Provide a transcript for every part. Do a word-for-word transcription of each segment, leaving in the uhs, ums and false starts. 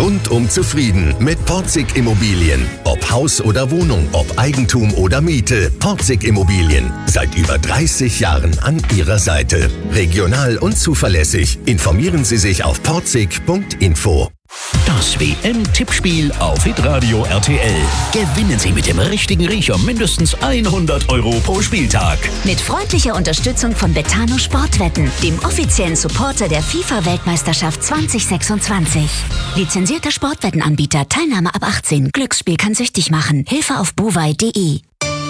rundum zufrieden mit Porzig Immobilien. Ob Haus oder Wohnung, ob Eigentum oder Miete. Porzig Immobilien. Seit über dreißig Jahren an Ihrer Seite. Regional und zuverlässig. Informieren Sie sich auf porzig punkt info. Das W M-Tippspiel auf Hitradio R T L. Gewinnen Sie mit dem richtigen Riecher mindestens hundert Euro pro Spieltag. Mit freundlicher Unterstützung von Betano Sportwetten, dem offiziellen Supporter der FIFA-Weltmeisterschaft zwanzig sechsundzwanzig. Lizenzierter Sportwettenanbieter, Teilnahme ab achtzehn. Glücksspiel kann süchtig machen. Hilfe auf bovai punkt de.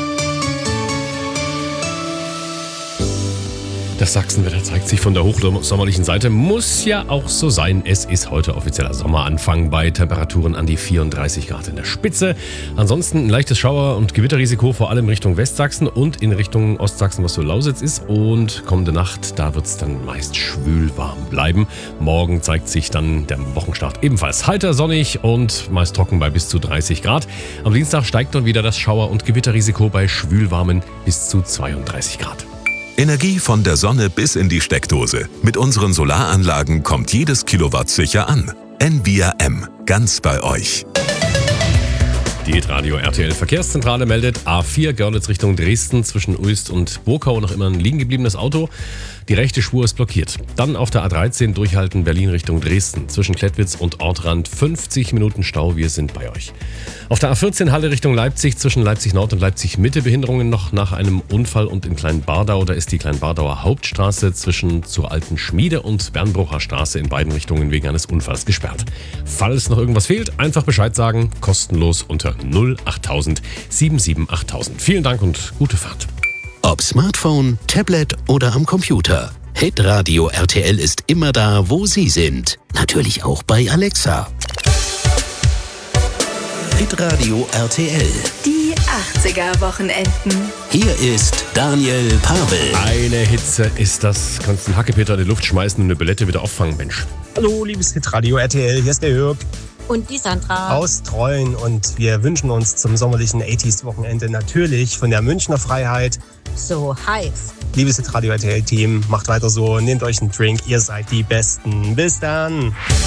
Das Sachsenwetter zeigt sich von der hochsommerlichen Seite. Muss ja auch so sein. Es ist heute offizieller Sommeranfang bei Temperaturen an die vierunddreißig Grad in der Spitze. Ansonsten ein leichtes Schauer- und Gewitterrisiko, vor allem Richtung Westsachsen und in Richtung Ostsachsen, was so Lausitz ist. Und kommende Nacht, da wird es dann meist schwül warm bleiben. Morgen zeigt sich dann der Wochenstart ebenfalls heiter, sonnig und meist trocken bei bis zu dreißig Grad. Am Dienstag steigt dann wieder das Schauer- und Gewitterrisiko bei schwülwarmen bis zu zweiunddreißig Grad. Energie von der Sonne bis in die Steckdose. Mit unseren Solaranlagen kommt jedes Kilowatt sicher an. Envia M. Ganz bei euch. Die Hitradio R T L Verkehrszentrale meldet A vier Görlitz Richtung Dresden zwischen Uelst und Burkau noch immer ein liegen gebliebenes Auto. Die rechte Spur ist blockiert. Dann auf der A dreizehn durchhalten Berlin Richtung Dresden zwischen Klettwitz und Ortrand fünfzig Minuten Stau. Wir sind bei euch. Auf der A vierzehn Halle Richtung Leipzig zwischen Leipzig Nord und Leipzig Mitte Behinderungen noch nach einem Unfall und in Kleinbardau. Da ist die Kleinbardauer Hauptstraße zwischen zur Alten Schmiede und Bernbrucher Straße in beiden Richtungen wegen eines Unfalls gesperrt. Falls noch irgendwas fehlt, einfach Bescheid sagen. Kostenlos unter null achttausend sieben sieben achttausend. Vielen Dank und gute Fahrt. Ob Smartphone, Tablet oder am Computer. Hitradio R T L ist immer da, wo Sie sind. Natürlich auch bei Alexa. Hitradio R T L. Die achtziger-Wochenenden. Hier ist Daniel Pavel. Eine Hitze ist das. Kannst einen Hackepeter in die Luft schmeißen und eine Billette wieder auffangen, Mensch. Hallo, liebes Hitradio R T L, hier ist der Jörg. Und die Sandra. Aus Treuen, und wir wünschen uns zum sommerlichen achtziger-Wochenende natürlich von der Münchner Freiheit So heiß. Liebes Hitradio R T L-Team, macht weiter so, nehmt euch einen Drink, ihr seid die Besten. Bis dann.